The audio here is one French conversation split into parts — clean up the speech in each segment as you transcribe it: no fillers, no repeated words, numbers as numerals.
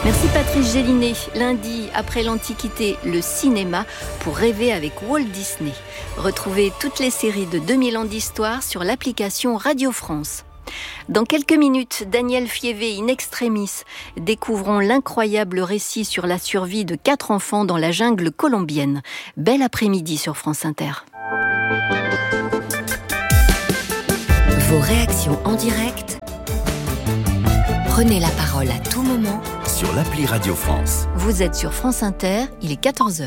Merci Patrice Gélinet. Lundi, après l'Antiquité, le cinéma pour rêver avec Walt Disney. Retrouvez toutes les séries de 2000 ans d'histoire sur l'application Radio France. Dans quelques minutes, Daniel Fievé in extremis. Découvrons l'incroyable récit sur la survie de 4 enfants dans la jungle colombienne. Bel après-midi sur France Inter. Vos réactions en direct. Prenez la parole à tout moment sur l'appli Radio France. Vous êtes sur France Inter, il est 14h.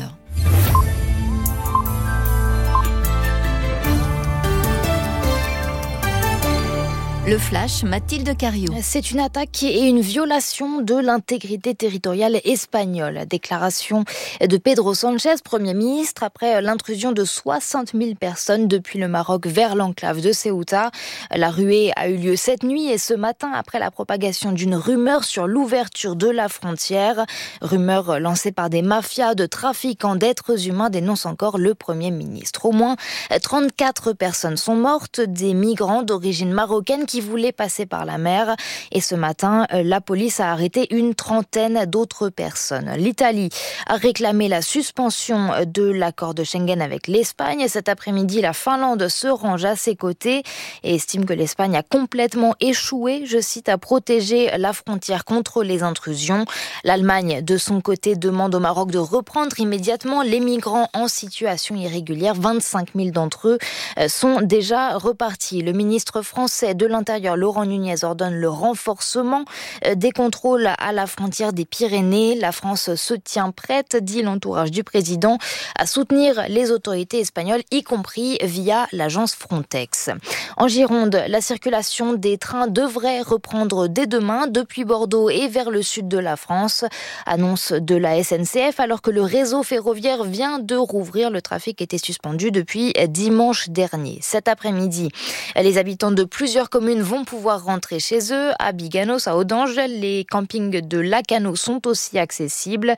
Le flash, Mathilde Cario. C'est une attaque et une violation de l'intégrité territoriale espagnole. Déclaration de Pedro Sánchez, Premier ministre, après l'intrusion de 60 000 personnes depuis le Maroc vers l'enclave de Ceuta. La ruée a eu lieu cette nuit et ce matin après la propagation d'une rumeur sur l'ouverture de la frontière. Rumeur lancée par des mafias de trafiquants d'êtres humains, dénonce encore le Premier ministre. Au moins 34 personnes sont mortes, des migrants d'origine marocaine qui voulaient passer par la mer. Et ce matin, la police a arrêté une trentaine d'autres personnes. L'Italie a réclamé la suspension de l'accord de Schengen avec l'Espagne. Et cet après-midi, la Finlande se range à ses côtés et estime que l'Espagne a complètement échoué, je cite, à protéger la frontière contre les intrusions. L'Allemagne, de son côté, demande au Maroc de reprendre immédiatement les migrants en situation irrégulière. 25 000 d'entre eux sont déjà repartis. Le ministre français de l'Intérieur, Laurent Nunez, ordonne le renforcement des contrôles à la frontière des Pyrénées. La France se tient prête, dit l'entourage du président, à soutenir les autorités espagnoles, y compris via l'agence Frontex. En Gironde, la circulation des trains devrait reprendre dès demain depuis Bordeaux et vers le sud de la France. Annonce de la SNCF, alors que le réseau ferroviaire vient de rouvrir. Le trafic était suspendu depuis dimanche dernier. Cet après-midi, les habitants de plusieurs communes vont pouvoir rentrer chez eux. À Biganos, à Audange, les campings de Lacano sont aussi accessibles.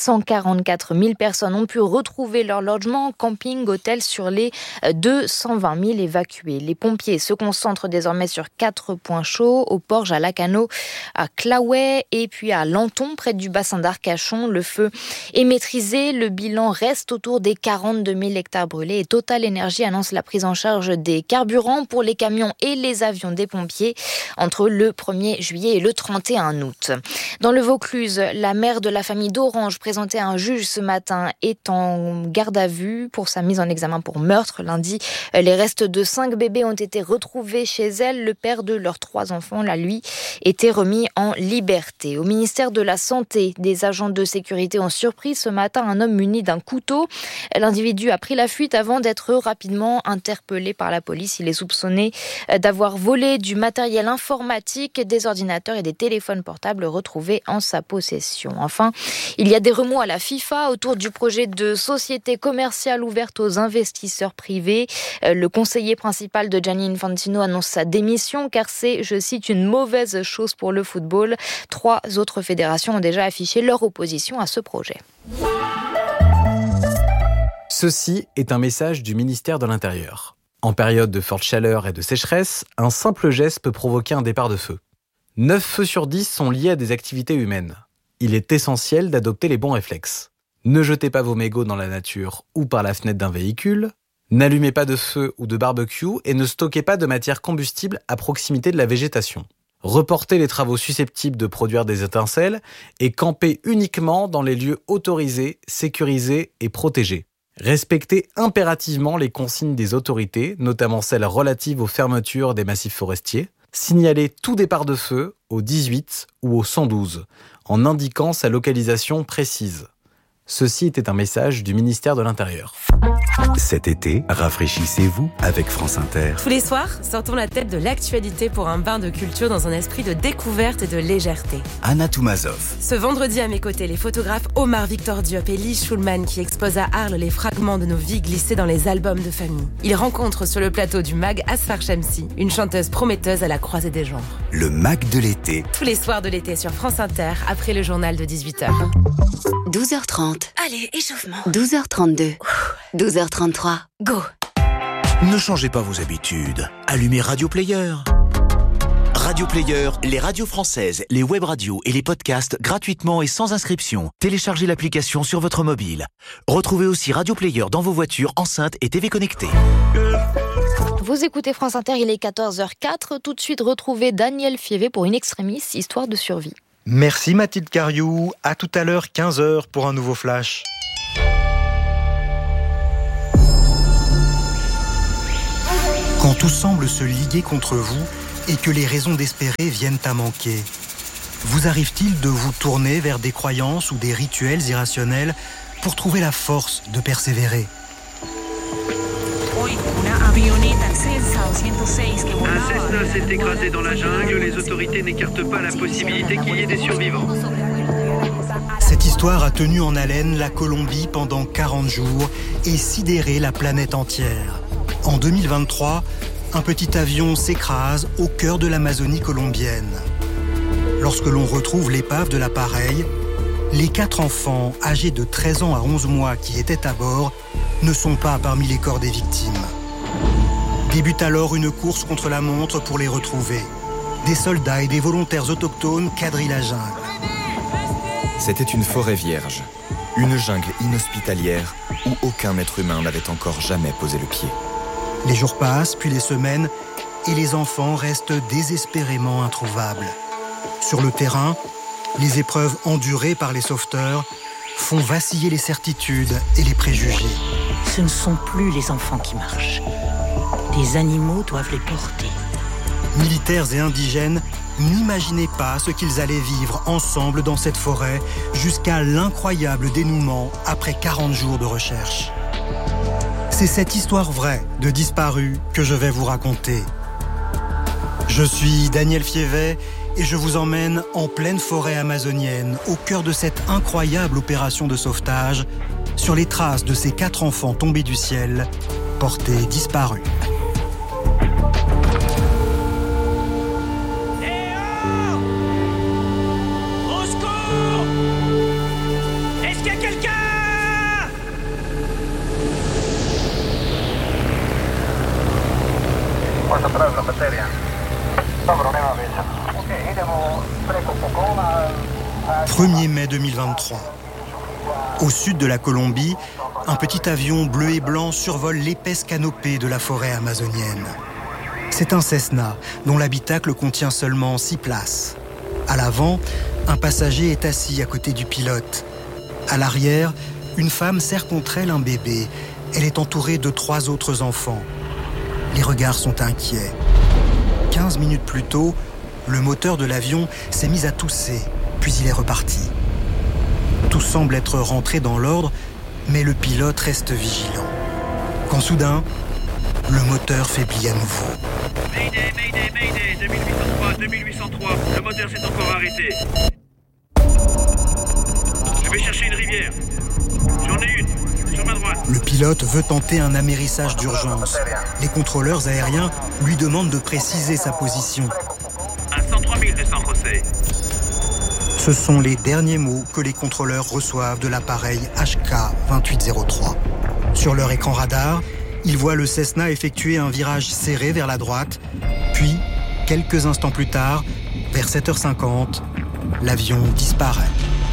144 000 personnes ont pu retrouver leur logement, camping, hôtel sur les 220 000 évacués. Les pompiers se concentrent désormais sur 4 points chauds, au Porge, à Lacano, à Claouet et puis à Lanton, près du bassin d'Arcachon. Le feu est maîtrisé. Le bilan reste autour des 42 000 hectares brûlés et Total Energy annonce la prise en charge des carburants pour les camions et les avions des pompiers entre le 1er juillet et le 31 août. Dans le Vaucluse, la mère de la famille d'Orange, présentée à un juge ce matin, est en garde à vue pour sa mise en examen pour meurtre. Lundi, les restes de 5 bébés ont été retrouvés chez elle. Le père de leurs 3 enfants, là, lui, était remis en liberté. Au ministère de la Santé, des agents de sécurité ont surpris ce matin un homme muni d'un couteau. L'individu a pris la fuite avant d'être rapidement interpellé par la police. Il est soupçonné d'avoir volé du matériel informatique, des ordinateurs et des téléphones portables retrouvés en sa possession. Enfin, il y a des remous à la FIFA autour du projet de société commerciale ouverte aux investisseurs privés. Le conseiller principal de Gianni Infantino annonce sa démission car c'est, je cite, une mauvaise chose pour le football. 3 autres fédérations ont déjà affiché leur opposition à ce projet. Ceci est un message du ministère de l'Intérieur. En période de forte chaleur et de sécheresse, un simple geste peut provoquer un départ de feu. 9 feux sur 10 sont liés à des activités humaines. Il est essentiel d'adopter les bons réflexes. Ne jetez pas vos mégots dans la nature ou par la fenêtre d'un véhicule. N'allumez pas de feu ou de barbecue et ne stockez pas de matière combustible à proximité de la végétation. Reportez les travaux susceptibles de produire des étincelles et campez uniquement dans les lieux autorisés, sécurisés et protégés. Respectez impérativement les consignes des autorités, notamment celles relatives aux fermetures des massifs forestiers. Signalez tout départ de feu au 18 ou au 112, en indiquant sa localisation précise. Ceci était un message du ministère de l'Intérieur. Cet été, rafraîchissez-vous avec France Inter. Tous les soirs, sortons la tête de l'actualité pour un bain de culture dans un esprit de découverte et de légèreté. Anna Toumazov. Ce vendredi, à mes côtés, les photographes Omar Victor Diop et Lise Schulman qui exposent à Arles les fragments de nos vies glissés dans les albums de famille. Ils rencontrent sur le plateau du MAG Asfar Shamsi, une chanteuse prometteuse à la croisée des genres. Le MAG de l'été. Tous les soirs de l'été sur France Inter, après le journal de 18h. 12h30. Allez, échauffement. 12h32. 12h33. Go. Ne changez pas vos habitudes. Allumez Radio Player. Radio Player, les radios françaises, les web radios et les podcasts gratuitement et sans inscription. Téléchargez l'application sur votre mobile. Retrouvez aussi Radio Player dans vos voitures, enceintes et TV connectées. Vous écoutez France Inter, il est 14h04. Tout de suite, retrouvez Daniel Fievé pour Une Extremis, histoire de survie. Merci Mathilde Cariou. À tout à l'heure, 15h pour un nouveau flash. Quand tout semble se liguer contre vous et que les raisons d'espérer viennent à manquer, vous arrive-t-il de vous tourner vers des croyances ou des rituels irrationnels pour trouver la force de persévérer ? Un Cessna s'est écrasé dans la jungle, les autorités n'écartent pas la possibilité qu'il y ait des survivants. Cette histoire a tenu en haleine la Colombie pendant 40 jours et sidéré la planète entière. En 2023, un petit avion s'écrase au cœur de l'Amazonie colombienne. Lorsque l'on retrouve l'épave de l'appareil, les 4 enfants âgés de 13 ans à 11 mois qui étaient à bord ne sont pas parmi les corps des victimes. Débute alors une course contre la montre pour les retrouver. Des soldats et des volontaires autochtones quadrillent la jungle. C'était une forêt vierge, une jungle inhospitalière où aucun être humain n'avait encore jamais posé le pied. Les jours passent, puis les semaines, et les enfants restent désespérément introuvables. Sur le terrain, les épreuves endurées par les sauveteurs font vaciller les certitudes et les préjugés. Ce ne sont plus les enfants qui marchent. Les animaux doivent les porter. Militaires et indigènes n'imaginaient pas ce qu'ils allaient vivre ensemble dans cette forêt jusqu'à l'incroyable dénouement après 40 jours de recherche. C'est cette histoire vraie de disparus que je vais vous raconter. Je suis Daniel Fievé et je vous emmène en pleine forêt amazonienne, au cœur de cette incroyable opération de sauvetage, sur les traces de ces 4 enfants tombés du ciel, portés disparus. « 1er mai 2023. Au sud de la Colombie, un petit avion bleu et blanc survole l'épaisse canopée de la forêt amazonienne. C'est un Cessna dont l'habitacle contient seulement 6 places. À l'avant, un passager est assis à côté du pilote. À l'arrière, une femme serre contre elle un bébé. Elle est entourée de 3 autres enfants. Les regards sont inquiets. 15 minutes plus tôt, le moteur de l'avion s'est mis à tousser, puis il est reparti. Tout semble être rentré dans l'ordre, mais le pilote reste vigilant. Quand soudain, le moteur faiblit à nouveau. Mayday, Mayday, Mayday, 2803, 2803, le moteur s'est encore arrêté. Je vais chercher une rivière. J'en ai une, sur ma droite. Le pilote veut tenter un amérissage d'urgence. Les contrôleurs aériens lui demandent de préciser sa position. À 103 000 de San José. Ce sont les derniers mots que les contrôleurs reçoivent de l'appareil HK-2803. Sur leur écran radar, ils voient le Cessna effectuer un virage serré vers la droite, puis, quelques instants plus tard, vers 7h50, l'avion disparaît.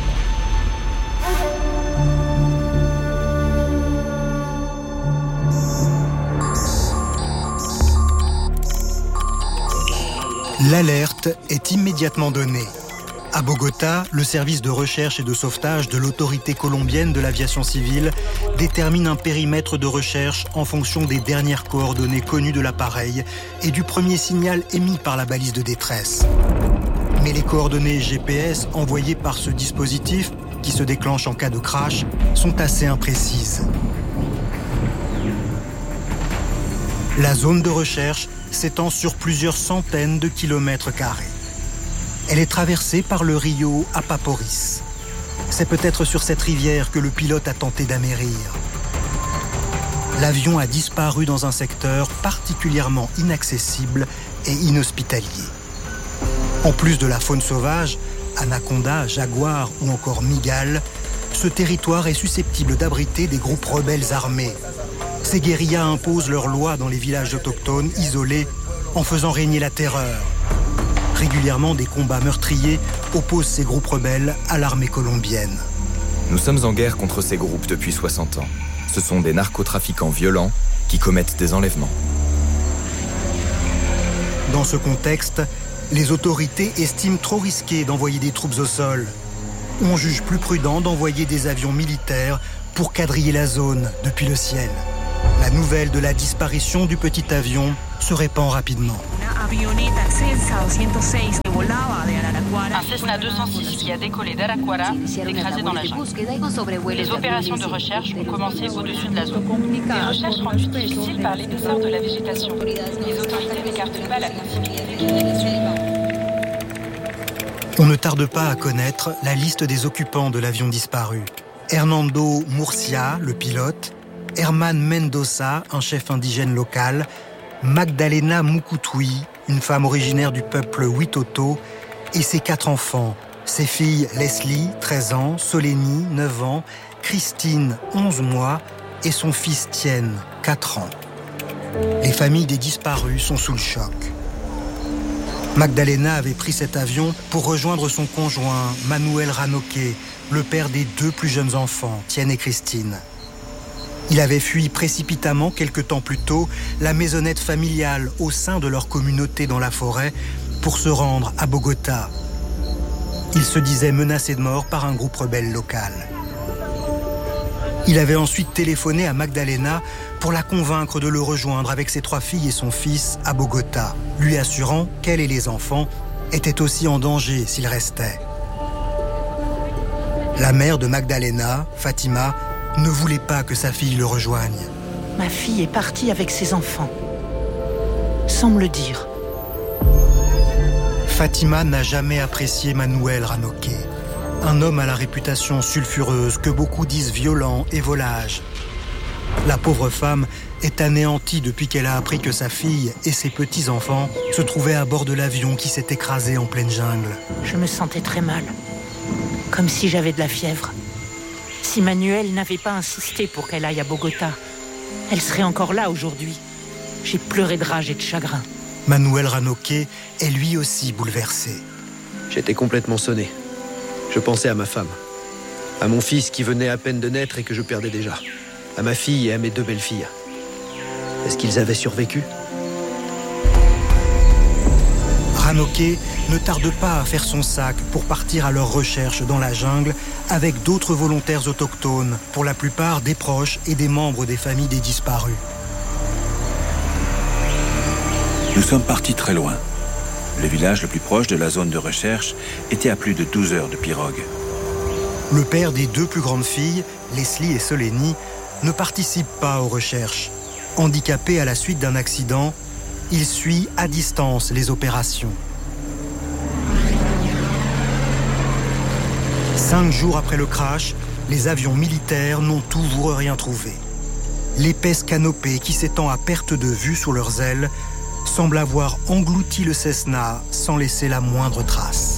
L'alerte est immédiatement donnée. À Bogota, le service de recherche et de sauvetage de l'autorité colombienne de l'aviation civile détermine un périmètre de recherche en fonction des dernières coordonnées connues de l'appareil et du premier signal émis par la balise de détresse. Mais les coordonnées GPS envoyées par ce dispositif, qui se déclenche en cas de crash, sont assez imprécises. La zone de recherche s'étend sur plusieurs centaines de kilomètres carrés. Elle est traversée par le Rio Apaporis. C'est peut-être sur cette rivière que le pilote a tenté d'amérir. L'avion a disparu dans un secteur particulièrement inaccessible et inhospitalier. En plus de la faune sauvage, anacondas, jaguars ou encore migales, ce territoire est susceptible d'abriter des groupes rebelles armés. Ces guérillas imposent leurs lois dans les villages autochtones isolés en faisant régner la terreur. Régulièrement, des combats meurtriers opposent ces groupes rebelles à l'armée colombienne. Nous sommes en guerre contre ces groupes depuis 60 ans. Ce sont des narcotrafiquants violents qui commettent des enlèvements. Dans ce contexte, les autorités estiment trop risqué d'envoyer des troupes au sol. On juge plus prudent d'envoyer des avions militaires pour quadriller la zone depuis le ciel. La nouvelle de la disparition du petit avion se répand rapidement. Un Cessna 206 qui a décollé d'Araquara s'est écrasé dans la jungle. Les opérations de recherche ont commencé au-dessus de la zone. Des recherches rendues difficiles par l'épaisseur de la végétation. Les autorités n'écartent pas la possibilité. On ne tarde pas à connaître la liste des occupants de l'avion disparu. Hernando Murcia, le pilote, Herman Mendoza, un chef indigène local, Magdalena Mukutui, une femme originaire du peuple Witoto, et ses 4 enfants, ses filles Leslie, 13 ans, Solénie, 9 ans, Christine, 11 mois, et son fils Tienne, 4 ans. Les familles des disparus sont sous le choc. Magdalena avait pris cet avion pour rejoindre son conjoint, Manuel Ranoque, le père des 2 plus jeunes enfants, Tienne et Christine. Il avait fui précipitamment quelque temps plus tôt la maisonnette familiale au sein de leur communauté dans la forêt pour se rendre à Bogota. Il se disait menacé de mort par un groupe rebelle local. Il avait ensuite téléphoné à Magdalena pour la convaincre de le rejoindre avec ses 3 filles et son fils à Bogota, lui assurant qu'elle et les enfants étaient aussi en danger s'ils restaient. La mère de Magdalena, Fatima, ne voulait pas que sa fille le rejoigne. Ma fille est partie avec ses enfants, sans me le dire. Fatima n'a jamais apprécié Manuel Ranoque, un homme à la réputation sulfureuse que beaucoup disent violent et volage. La pauvre femme est anéantie depuis qu'elle a appris que sa fille et ses petits-enfants se trouvaient à bord de l'avion qui s'est écrasé en pleine jungle. Je me sentais très mal, comme si j'avais de la fièvre. Si Manuel n'avait pas insisté pour qu'elle aille à Bogota, elle serait encore là aujourd'hui. J'ai pleuré de rage et de chagrin. Manuel Ranoque est lui aussi bouleversé. J'étais complètement sonné. Je pensais à ma femme, à mon fils qui venait à peine de naître et que je perdais déjà, à ma fille et à mes 2 belles-filles. Est-ce qu'ils avaient survécu ? Ranoque ne tarde pas à faire son sac pour partir à leur recherche dans la jungle avec d'autres volontaires autochtones, pour la plupart des proches et des membres des familles des disparus. Nous sommes partis très loin. Le village le plus proche de la zone de recherche était à plus de 12 heures de pirogue. Le père des 2 plus grandes filles, Leslie et Solénie, ne participe pas aux recherches. Handicapé à la suite d'un accident, il suit à distance les opérations. 5 jours après le crash, les avions militaires n'ont toujours rien trouvé. L'épaisse canopée qui s'étend à perte de vue sous leurs ailes semble avoir englouti le Cessna sans laisser la moindre trace.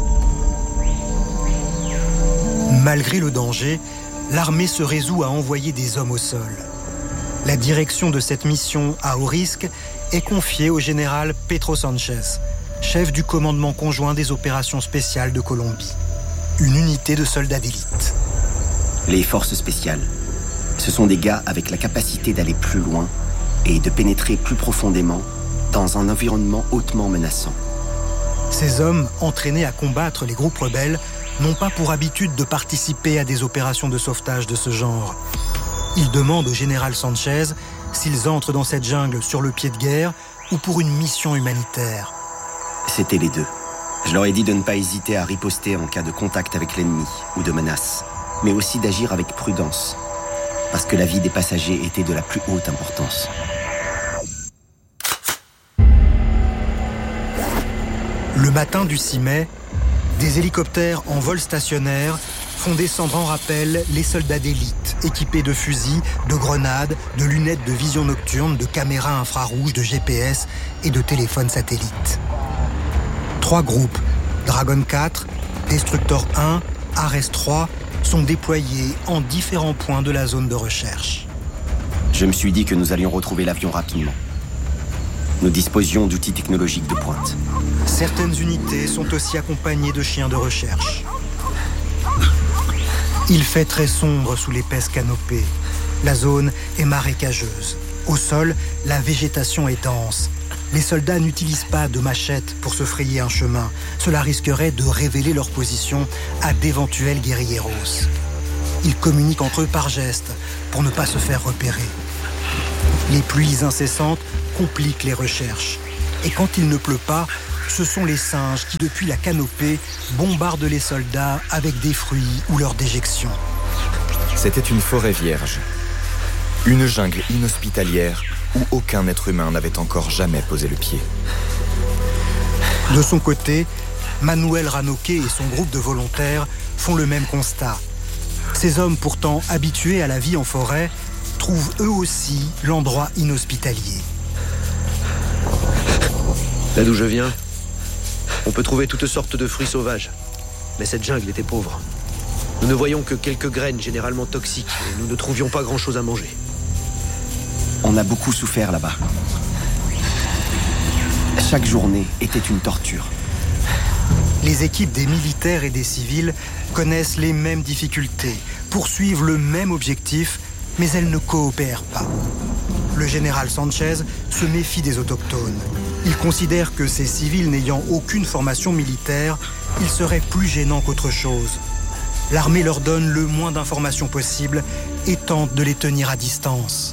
Malgré le danger, l'armée se résout à envoyer des hommes au sol. La direction de cette mission à haut risque est confiée au général Pedro Sanchez, chef du commandement conjoint des opérations spéciales de Colombie, une unité de soldats d'élite. Les forces spéciales, ce sont des gars avec la capacité d'aller plus loin et de pénétrer plus profondément dans un environnement hautement menaçant. Ces hommes, entraînés à combattre les groupes rebelles, n'ont pas pour habitude de participer à des opérations de sauvetage de ce genre. Ils demandent au général Sanchez s'ils entrent dans cette jungle sur le pied de guerre ou pour une mission humanitaire. C'était les 2. Je leur ai dit de ne pas hésiter à riposter en cas de contact avec l'ennemi ou de menace, mais aussi d'agir avec prudence, parce que la vie des passagers était de la plus haute importance. Le matin du 6 mai, des hélicoptères en vol stationnaire font descendre en rappel les soldats d'élite, équipés de fusils, de grenades, de lunettes de vision nocturne, de caméras infrarouges, de GPS et de téléphones satellites. 3 groupes, Dragon 4, Destructor 1, Ares 3, sont déployés en différents points de la zone de recherche. Je me suis dit que nous allions retrouver l'avion rapidement. Nous disposions d'outils technologiques de pointe. Certaines unités sont aussi accompagnées de chiens de recherche. Il fait très sombre sous l'épaisse canopée. La zone est marécageuse. Au sol, la végétation est dense. Les soldats n'utilisent pas de machettes pour se frayer un chemin. Cela risquerait de révéler leur position à d'éventuels guérilleros. Ils communiquent entre eux par gestes pour ne pas se faire repérer. Les pluies incessantes compliquent les recherches. Et quand il ne pleut pas, ce sont les singes qui, depuis la canopée, bombardent les soldats avec des fruits ou leurs déjections. C'était une forêt vierge. Une jungle inhospitalière où aucun être humain n'avait encore jamais posé le pied. De son côté, Manuel Ranoque et son groupe de volontaires font le même constat. Ces hommes pourtant habitués à la vie en forêt trouvent eux aussi l'endroit inhospitalier. Là d'où je viens, on peut trouver toutes sortes de fruits sauvages. Mais cette jungle était pauvre. Nous ne voyions que quelques graines généralement toxiques et nous ne trouvions pas grand-chose à manger. On a beaucoup souffert là-bas. Chaque journée était une torture. Les équipes des militaires et des civils connaissent les mêmes difficultés, poursuivent le même objectif, mais elles ne coopèrent pas. Le général Sanchez se méfie des autochtones. Il considère que ces civils n'ayant aucune formation militaire, il serait plus gênant qu'autre chose. L'armée leur donne le moins d'informations possible et tente de les tenir à distance.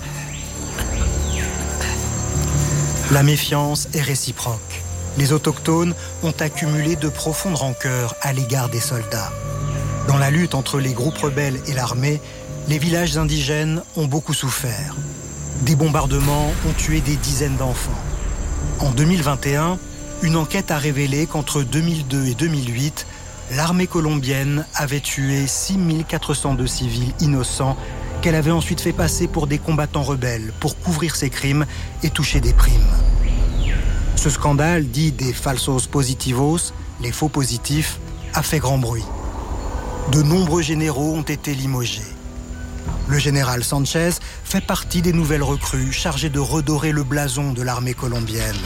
La méfiance est réciproque. Les autochtones ont accumulé de profondes rancœurs à l'égard des soldats. Dans la lutte entre les groupes rebelles et l'armée, les villages indigènes ont beaucoup souffert. Des bombardements ont tué des dizaines d'enfants. En 2021, une enquête a révélé qu'entre 2002 et 2008, l'armée colombienne avait tué 6402 civils innocents qu'elle avait ensuite fait passer pour des combattants rebelles pour couvrir ses crimes et toucher des primes. Ce scandale, dit des falsos positivos, les faux positifs, a fait grand bruit. De nombreux généraux ont été limogés. Le général Sanchez fait partie des nouvelles recrues chargées de redorer le blason de l'armée colombienne.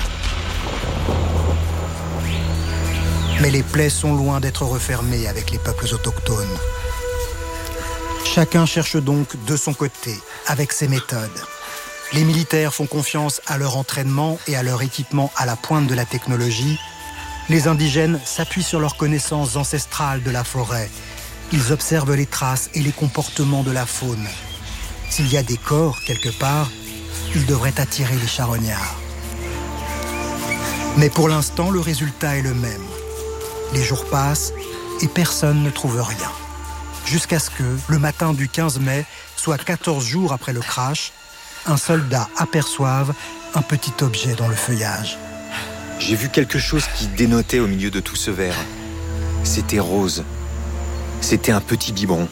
Mais les plaies sont loin d'être refermées avec les peuples autochtones. Chacun cherche donc de son côté, avec ses méthodes. Les militaires font confiance à leur entraînement et à leur équipement à la pointe de la technologie. Les indigènes s'appuient sur leurs connaissances ancestrales de la forêt. Ils observent les traces et les comportements de la faune. S'il y a des corps quelque part, ils devraient attirer les charognards. Mais pour l'instant, le résultat est le même. Les jours passent et personne ne trouve rien. Jusqu'à ce que, le matin du 15 mai, soit 14 jours après le crash, un soldat aperçoive un petit objet dans le feuillage. J'ai vu quelque chose qui dénotait au milieu de tout ce vert. C'était rose. C'était un petit biberon.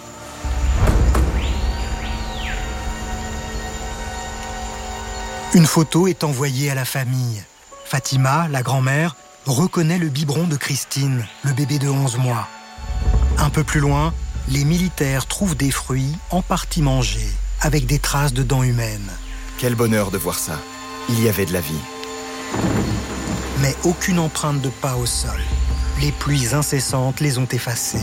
Une photo est envoyée à la famille. Fatima, la grand-mère, reconnaît le biberon de Christine, le bébé de 11 mois. Un peu plus loin, les militaires trouvent des fruits en partie mangés, avec des traces de dents humaines. Quel bonheur de voir ça. Il y avait de la vie. Mais aucune empreinte de pas au sol. Les pluies incessantes les ont effacées.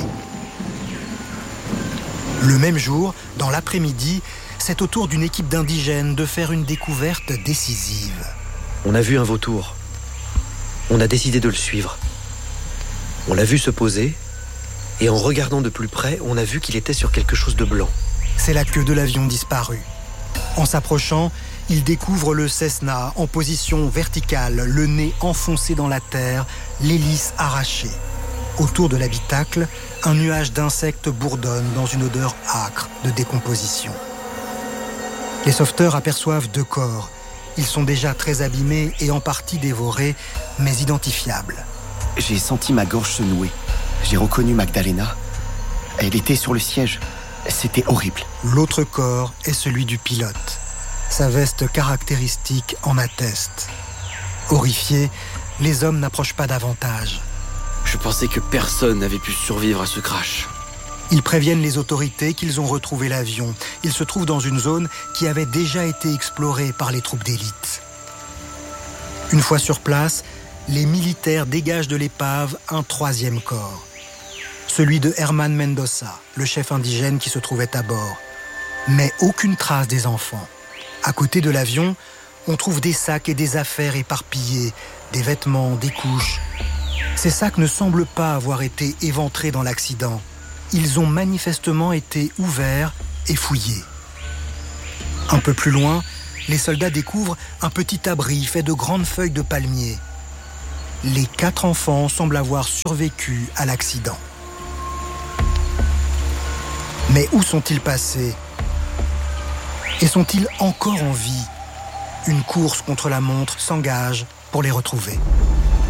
Le même jour, dans l'après-midi, c'est au tour d'une équipe d'indigènes de faire une découverte décisive. On a vu un vautour. On a décidé de le suivre. On l'a vu se poser, et en regardant de plus près, on a vu qu'il était sur quelque chose de blanc. C'est la queue de l'avion disparu. En s'approchant, ils découvrent le Cessna en position verticale, le nez enfoncé dans la terre, l'hélice arrachée. Autour de l'habitacle, un nuage d'insectes bourdonne dans une odeur âcre de décomposition. Les sauveteurs aperçoivent 2 corps. Ils sont déjà très abîmés et en partie dévorés, mais identifiables. J'ai senti ma gorge se nouer. J'ai reconnu Magdalena. Elle était sur le siège. C'était horrible. L'autre corps est celui du pilote. Sa veste caractéristique en atteste. Horrifiés, les hommes n'approchent pas davantage. Je pensais que personne n'avait pu survivre à ce crash. Ils préviennent les autorités qu'ils ont retrouvé l'avion. Il se trouve dans une zone qui avait déjà été explorée par les troupes d'élite. Une fois sur place, les militaires dégagent de l'épave un 3e corps. Celui de Herman Mendoza, le chef indigène qui se trouvait à bord. Mais aucune trace des enfants. À côté de l'avion, on trouve des sacs et des affaires éparpillées, des vêtements, des couches. Ces sacs ne semblent pas avoir été éventrés dans l'accident. Ils ont manifestement été ouverts et fouillés. Un peu plus loin, les soldats découvrent un petit abri fait de grandes feuilles de palmier. Les 4 enfants semblent avoir survécu à l'accident. Mais où sont-ils passés ? Et sont-ils encore en vie ? Une course contre la montre s'engage pour les retrouver.